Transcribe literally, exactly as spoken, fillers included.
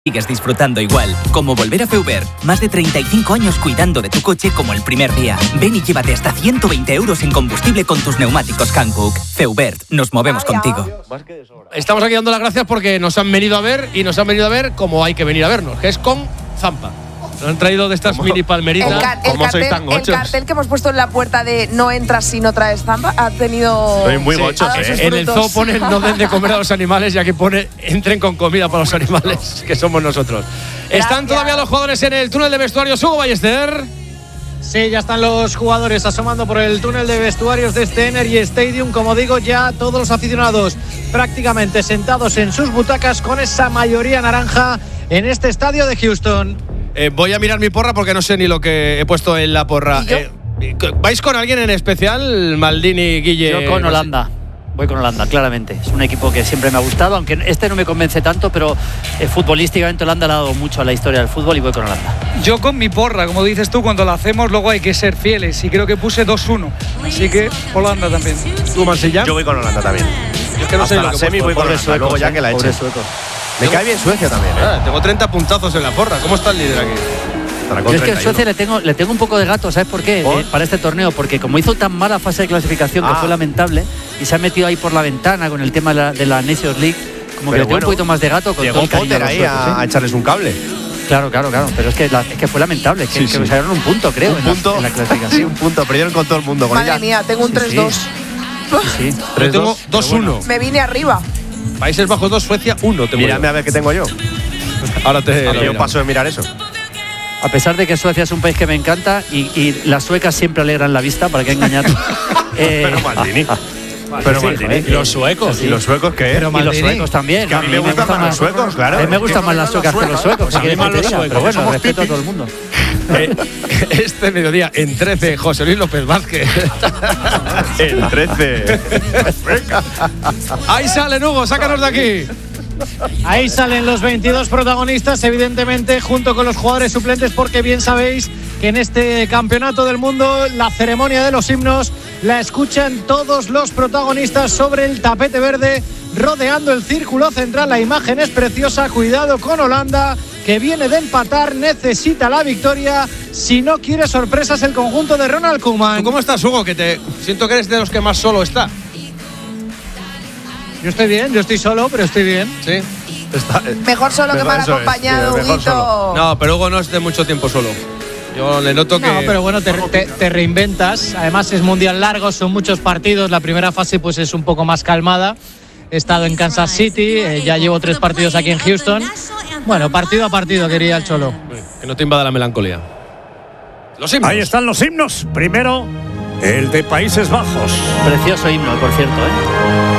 Sigues disfrutando igual. Como volver a Feubert. Más de treinta y cinco años cuidando de tu coche como el primer día. Ven y llévate hasta ciento veinte euros en combustible con tus neumáticos Hankook. Feubert, nos movemos contigo. Estamos aquí dando las gracias porque nos han venido a ver y nos han venido a ver como hay que venir a vernos, que es con Zampa. Nos han traído de estas mini palmeritas. El, car el, cartel, tan el cartel que hemos puesto en la puerta de no entras si no traes Zampa ha tenido… Soy muy gochos, sí. ¿eh? En el zoo pone no den de comer a los animales y aquí pone entren con comida para los animales, que somos nosotros. Gracias. ¿Están todavía los jugadores en el túnel de vestuarios, Hugo Ballester? Sí, ya están los jugadores asomando por el túnel de vestuarios de este Energy Stadium. Como digo, ya todos los aficionados prácticamente sentados en sus butacas con esa mayoría naranja en este estadio de Houston. Eh, voy a mirar mi porra porque no sé ni lo que he puesto en la porra. Eh, ¿Vais con alguien en especial, Maldini, Guille? Yo con Holanda. Voy con Holanda, claramente. Es un equipo que siempre me ha gustado, aunque este no me convence tanto, pero eh, futbolísticamente Holanda le ha dado mucho a la historia del fútbol y voy con Holanda. Yo con mi porra, como dices tú, cuando la hacemos luego hay que ser fieles y creo que puse dos uno. Así que Holanda también. ¿Tú, Marsella? Yo voy con Holanda también. Yo es que no Hasta sé la lo que semi voy con Holanda, suecos, luego ya eh, que la he hecho. Me cae bien Suecia también, ¿eh? Ah, tengo treinta puntazos en la porra. ¿Cómo está el líder aquí? Yo es que en Suecia le tengo, le tengo un poco de gato, ¿sabes por qué? Eh, para este torneo, porque como hizo tan mala fase de clasificación, ah. que fue lamentable, y se ha metido ahí por la ventana con el tema de la, de la Nations League, como pero que le tengo bueno, un poquito más de gato con todo el cariño Potter ahí suecos, a, ¿sí? a echarles un cable. Claro, claro, claro, pero es que, la, es que fue lamentable, que, sí, que sí. salieron un punto, creo, un en, punto, la, en la clasificación. Sí, un punto, perdieron con todo el mundo. Con Madre ella. mía, tengo un tres dos. Sí, sí. Yo tengo dos uno. Me vine arriba. Países Bajos dos, Suecia uno. Mírame a ver qué tengo yo. Ahora te Ahora yo paso de mirar eso. A pesar de que Suecia es un país que me encanta y, y las suecas siempre alegran la vista, para qué engañar. eh, Pero Maldini. Pero sí, Maldini. ¿Y los suecos? ¿Y los suecos qué? Pero y los suecos también. Que a mí me, me gustan más los suecos, claro. A mí me gustan más las suecas que los suecos. Pues a mí más los suecos. Pero bueno, respeto a todo el mundo. Eh, este mediodía, en trece, José Luis López Vázquez. En trece. Ahí salen, Hugo, sácanos de aquí. Ahí salen los veintidós protagonistas, evidentemente, junto con los jugadores suplentes, porque bien sabéis que en este campeonato del mundo la ceremonia de los himnos la escuchan todos los protagonistas sobre el tapete verde, rodeando el círculo central. La imagen es preciosa. Cuidado con Holanda, que viene de empatar, necesita la victoria. Si no quiere sorpresas el conjunto de Ronald Koeman. ¿Cómo estás, Hugo? Que te siento que eres de los que más solo está. Yo estoy bien, yo estoy solo, pero estoy bien. Sí. Está, mejor solo mejor que mal acompañado, es, sí, Huguito. No, pero Hugo no es de mucho tiempo solo. Yo le noto que… No, pero bueno, te, te, te reinventas. Además es mundial largo, son muchos partidos. La primera fase pues es un poco más calmada. He estado en Kansas City, eh, ya llevo tres partidos aquí en Houston. Bueno, partido a partido, quería el Cholo. Que no te invada la melancolía. Los himnos. Ahí están los himnos. Primero, el de Países Bajos. Precioso himno, por cierto, ¿eh?